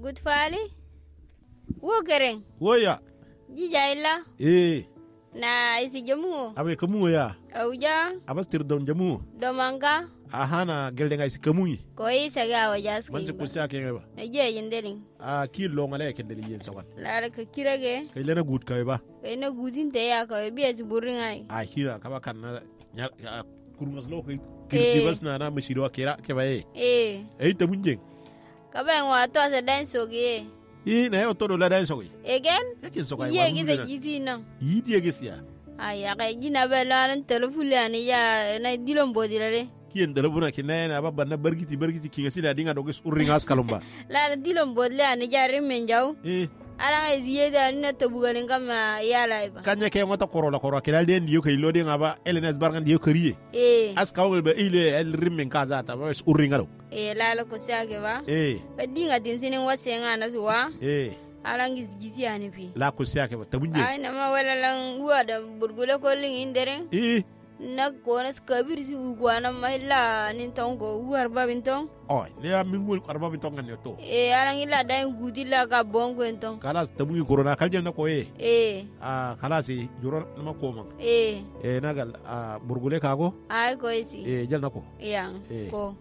Good fali. Wo gereng. Wo ya. Jijaila. Na isi jamu. Abe kamu ya. Auja. Abastir don jamu. Domanga. Ahana geldenga isi kamu. Ko isa ga wajas ki. Manse kusia ke ba. Je yindelin. Ki longa le ke deli yen sawan. La ka kirage. Kai lena good kai ba. Kai na gudin te ya ka bi as burin ai. Hira ka ba kan na kurungas lo kai. Kiribas na mashiro kira ke ba ta munje. Ka ba wa to sa dan soge. Na yo todo la dan soge. Again? Yakin soge. Ye gida gidi nan. Yidi yegisiya. Aya ka gina ba lan telefule ani ya na dilon bodilale. Kiyen telefona kinana baba na bargiti ki gasila dinga dogis urringas kalumba. La dilon bodle ani jari men jaw. Ala ziye da na tabugalin kama ya laiba. Kanya ke ngota korola kila den diyo kay lodi ngaba LNS barngan diyo kariye. Aska wol be ile el rimmen kaza ta ba urringaro. La ko sake ba. Ka dinga din sinin wasenga na suwa. Alangi gizi ani pi. La ko sake ba tabunje. Ai na ma wala lan uwa da burgule ko lin inderen. Na konas kabir si ugwana mahilla nin tongo uwar babin tong. Ne ya mingul arba bin tong kan to. Alangi la dan gudila ka bongo entong. Kalas tabugi corona kaljen na ko kalas juro na ko man. Nagal burgule ka go. Ai ko isi. Jal na ko. Yang ko.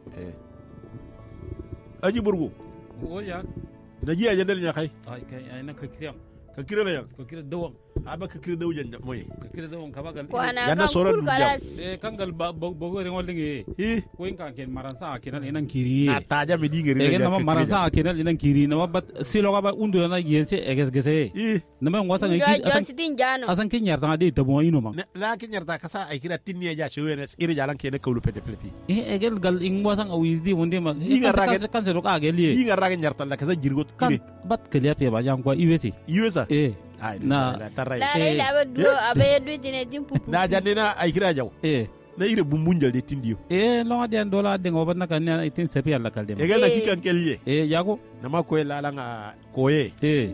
Aji burgu. Ya. Na ji ajendel nya kai. Ai na kakiriyam. Kakira la yang. Kakira dawang. Aba kakira daw janja moy. Kakira dawang kabagal. Yana soron kalas. Kangal bogore ngolingi. Ko in kan ken maransa kenan inan kiri. Taja me dingeri. Nama maransa kenan inan kiri nama bat silo ba undu na yense gese. Nama ngwasa ngi asan ken yarta ngade tabo ino mang. La ken yarta kasa ay kira tinni ja chewenes iri jalan ken kawlu pete plepi. Egel gal ingwasa wisdi wonde ma. Kan se loka ageli. Dinga ragen yarta la kasa jirgot kire. Bat keliap ya ba jam kwa iwesi. Iwesa. Na tarai. La abadu abedu dine timpu. Na janina ay kira jaw. Na ire bumbunjal de tindiyo. Longa den dola den obat na kan itin sepi alla kalde. Egel na kikan kelye. Yago. Nama ko la nga koye.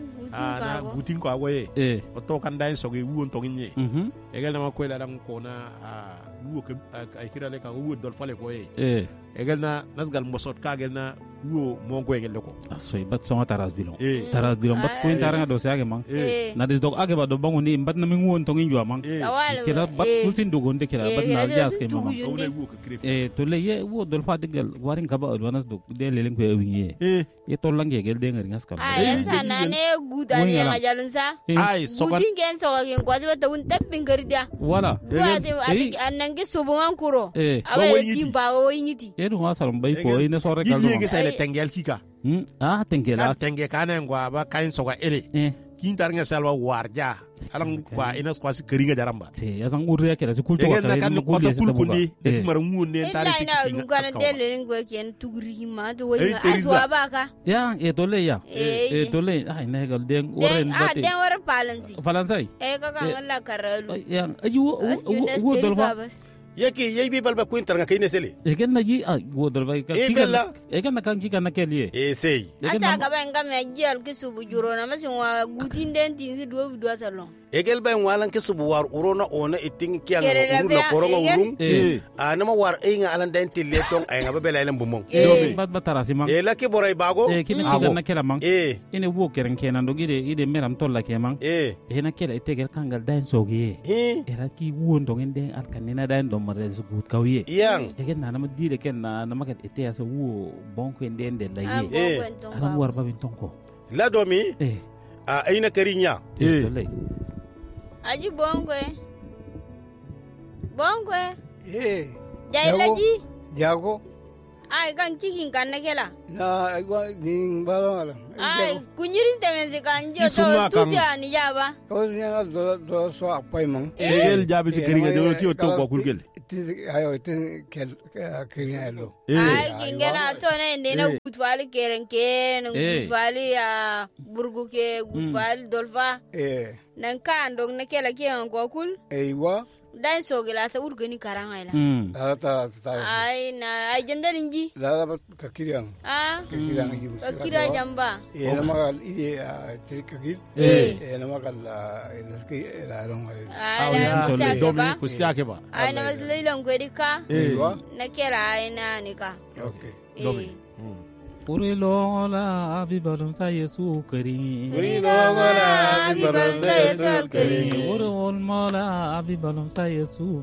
Na gutin ko agoye. Oto kan dain sogi wuon tonginye. Egel nama ko la ko na wuo ke ay kira le ka wuo dol fale koye. Egel na nasgal mosot ka gel na wuo mongo engel ko. Asoy bat songa taras bilong. Taras bilong bat ko intara nga do sa mang. Na des dog age ba do bangun ni bat na mi wuon tongin jo mang. Kila bat kulsin dugonde kila bat na jas ke mang. To le ye wuo dol fa digal warin ka ba adwanas do de lelen ko ewinye. Ye to lange gel de ngari ngaskam. Esa na ne guda ni ngajalun sa. Gutin ken so gen kwazi ba tawun tappin gardia. Wala. Guade ati anange sobongan kuro. Aba timba o yiti. Edu hasalam bay ko ina sore kaldo. Yige sele tengel kika. Tengela. Tenge kana ngwa ba kain soga ele. Kintar nga salwa warja. Alang kwa ina kwasi keringa jaramba. Asang urya kela si kulto wa kan ko ta kulkundi e kumar ngunde tari si singa. Ina ngana dele ngwa ken tugri ma to woyi aswa baka. Ya tole ya. Tole ina gal den oren bate. Den oren palansi. Falansai. Ka ngalla karalu. Ya ayu wo dolfa. Yeki yebi balba ko intar nga kayne sele. Egen na ji wo dolfa ka. Egen na kan kika na keliye. Sei. Asa ka ben ga me jiyal ke subu juro na masin wa gutin den tin si do salon. Egel ben walan ke subu war urona ona iting kiang urun na koronga urun. Anama war inga alan den tille tong ay nga babela ilang bumong. Bat batarasi mang. La ke boray bago. Kini kika na kela mang. Ine wo keren kenan do ide meram tolla ke mang. Na kela itegel kangal dan sogi. Era ki won tong den al kanina dan do mare su gut kawiye. Yang. Egen na nama dire ken na nama ket ite asa wo bon ko den den la ye. Alam war babin tonko. La domi. Ayina karinya. Aji bongwe. Jailaji. Jago. Ai kan kikin kan nakela. Na agwa ding balala. Ai kunyiri temense kanjo to tusia ni jaba. Ko nya do so apai mang. Egel jabi si keringa do ti to ko kulgel. Ayo tin keringa lo. Ai kingena to na inde na gutwali kerenke, gutwali ya burgu ke gutwali dolfa. Nan kan dong nakela ke ko kul. Eiwa. Dan sogela sa urgani karanga ila. Ta. Ai na ai jandalin ji. La kakiriang. Kakiriang ji. Kakira jamba. Nama ide kakir. Nama kal inaski la long. Ai kusiake ba. Ai na mas leilong kwedika. Na kera ai na nika. Okay. Domi. Uri lola abi balum sa Yesu kari. Uri lola abi balum sa Yesu kari. Uri olmola abi balum sa Yesu